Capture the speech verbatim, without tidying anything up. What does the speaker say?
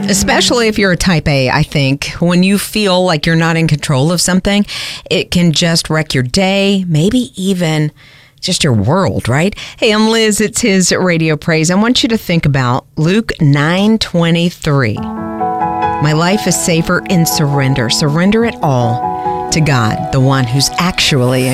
Especially if you're a type A, I think. When you feel like you're not in control of something, it can just wreck your day, maybe even just your world, right? Hey, I'm Liz. It's His Radio Praise. I want you to think about Luke nine twenty-three. My life is safer in surrender. Surrender it all to God, the one who's actually